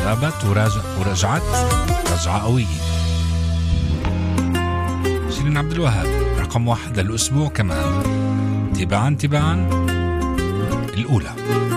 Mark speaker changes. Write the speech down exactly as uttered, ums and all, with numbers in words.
Speaker 1: غابت وراجع ورجعت رجعة قوية. شيرين عبد الوهاب رقم واحد للأسبوع كمان. تباعا تباعا الأولى.